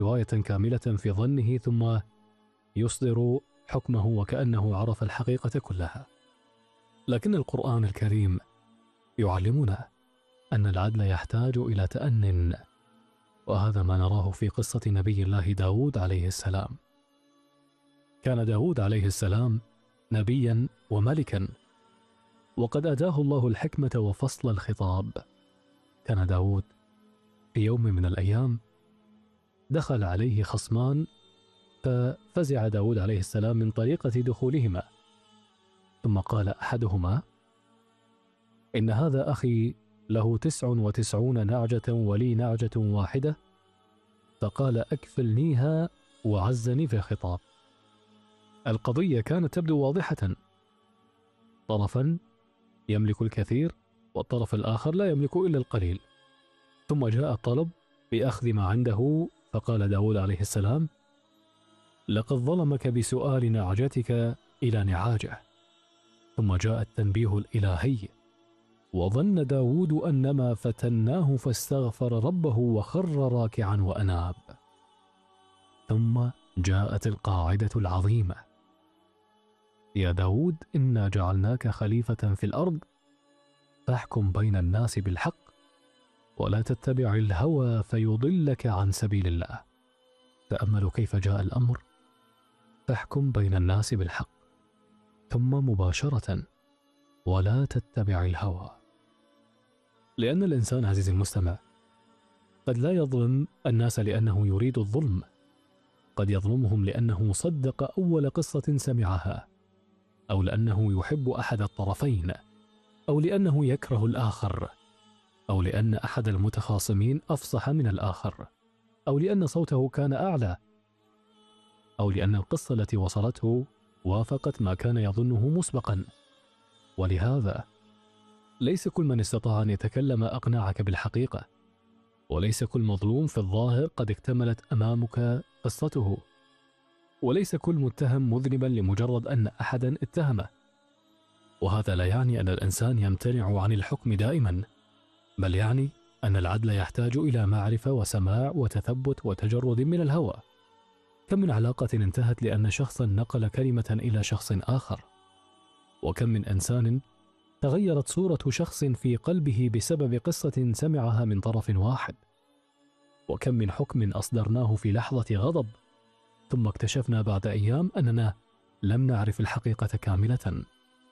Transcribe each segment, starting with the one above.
رواية كاملة في ظنه ثم يصدر حكمه وكأنه عرف الحقيقة كلها. لكن القرآن الكريم يعلمنا أن العدل يحتاج إلى تأن، وهذا ما نراه في قصة نبي الله داود عليه السلام. كان داود عليه السلام نبيا وملكا، وقد أتاه الله الحكمة وفصل الخطاب. كان داود في يوم من الأيام دخل عليه خصمان، ففزع داود عليه السلام من طريقة دخولهما، ثم قال أحدهما: إن هذا أخي له 99 نعجة ولي نعجة واحدة، فقال: أكفلنيها، وعزني في الخطاب. القضية كانت تبدو واضحة، طرفا يملك الكثير والطرف الآخر لا يملك إلا القليل. ثم جاء الطلب بأخذ ما عنده، فقال داود عليه السلام: لقد ظلمك بسؤال نعجتك إلى نعاجه. ثم جاء التنبيه الإلهي: وظن داود أنما فتناه فاستغفر ربه وخر راكعا وأناب. ثم جاءت القاعدة العظيمة: يا داود إنا جعلناك خليفة في الأرض فاحكم بين الناس بالحق ولا تتبع الهوى فيضلك عن سبيل الله. تأملوا كيف جاء الأمر: فاحكم بين الناس بالحق، ثم مباشرة ولا تتبع الهوى. لأن الإنسان عزيزي المستمع قد لا يظلم الناس لأنه يريد الظلم، قد يظلمهم لأنه صدق أول قصة سمعها، أو لأنه يحب أحد الطرفين، أو لأنه يكره الآخر، أو لأن أحد المتخاصمين أفصح من الآخر، أو لأن صوته كان أعلى، أو لأن القصة التي وصلته وافقت ما كان يظنه مسبقا. ولهذا ليس كل من استطاع أن يتكلم أقنعك بالحقيقة، وليس كل مظلوم في الظاهر قد اكتملت أمامك قصته، وليس كل متهم مذنبا لمجرد أن أحدا اتهمه. وهذا لا يعني أن الإنسان يمتنع عن الحكم دائما، بل يعني أن العدل يحتاج إلى معرفة وسماع وتثبت وتجرد من الهوى. كم من علاقة انتهت لأن شخصا نقل كلمة إلى شخص آخر، وكم من إنسان تغيرت صورة شخص في قلبه بسبب قصة سمعها من طرف واحد، وكم من حكم أصدرناه في لحظة غضب ثم اكتشفنا بعد أيام أننا لم نعرف الحقيقة كاملة.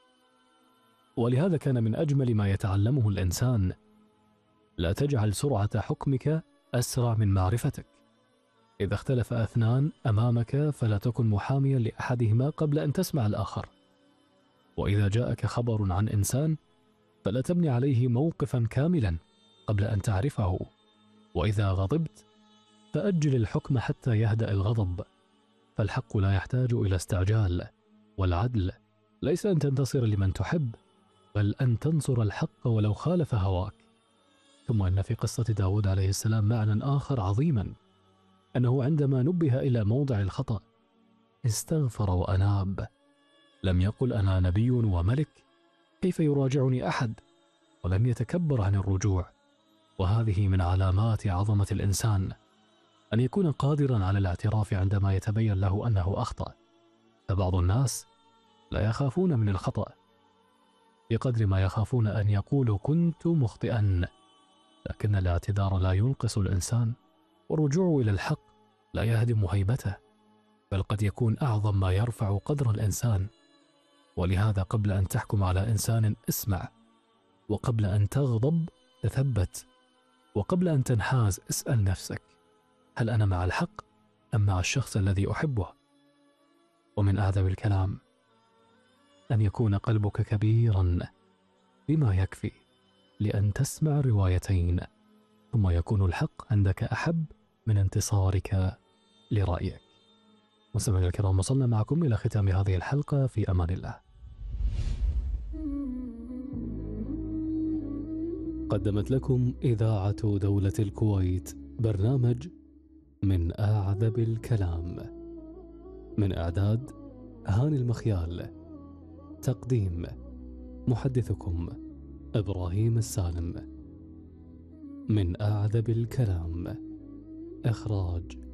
ولهذا كان من أجمل ما يتعلمه الإنسان: لا تجعل سرعة حكمك أسرع من معرفتك. إذا اختلف اثنان أمامك فلا تكن محاميا لأحدهما قبل أن تسمع الآخر. وإذا جاءك خبر عن إنسان فلا تبني عليه موقفا كاملا قبل أن تعرفه. وإذا غضبت فأجل الحكم حتى يهدأ الغضب، فالحق لا يحتاج إلى استعجال، والعدل ليس أن تنتصر لمن تحب، بل أن تنصر الحق ولو خالف هواك. ثم إن في قصة داود عليه السلام معنى آخر عظيما، أنه عندما نبه إلى موضع الخطأ استغفر وأناب. لم يقل أنا نبي وملك، كيف يراجعني أحد؟ ولم يتكبر عن الرجوع. وهذه من علامات عظمة الإنسان، أن يكون قادرا على الاعتراف عندما يتبين له أنه أخطأ. فبعض الناس لا يخافون من الخطأ بقدر ما يخافون أن يقولوا كنت مخطئا، لكن الاعتذار لا ينقص الإنسان، والرجوع إلى الحق لا يهدم هيبته، بل قد يكون أعظم ما يرفع قدر الإنسان. ولهذا قبل أن تحكم على إنسان اسمع، وقبل أن تغضب تثبت، وقبل أن تنحاز اسأل نفسك: هل أنا مع الحق أم مع الشخص الذي أحبه؟ ومن أعذب الكلام أن يكون قلبك كبيرا بما يكفي لأن تسمع روايتين، ثم يكون الحق عندك أحب من انتصارك لرأيك. مستمعينا الكرام، وصلنا معكم إلى ختام هذه الحلقة، في أمان الله. قدمت لكم إذاعة دولة الكويت برنامج من أعذب الكلام، من إعداد هاني المخيال، تقديم محدثكم إبراهيم السالم. من أعذب الكلام، إخراج